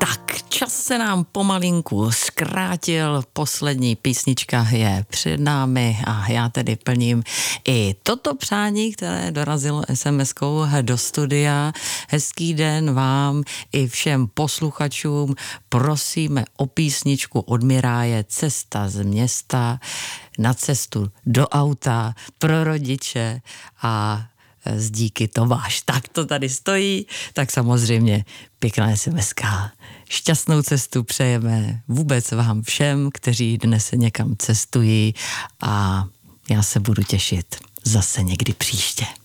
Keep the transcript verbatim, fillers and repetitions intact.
Tak, čas se nám pomalinku zkrátil, poslední písnička je před námi a já tedy plním i toto přání, které dorazilo es em eskou do studia. Hezký den vám i všem posluchačům, prosíme o písničku od Miráje Cesta z města, na cestu do auta, pro rodiče a z díky Tomáš. Tak to tady stojí, tak samozřejmě pěkná es em eska. Šťastnou cestu přejeme vůbec vám všem, kteří dnes někam cestují a já se budu těšit zase někdy příště.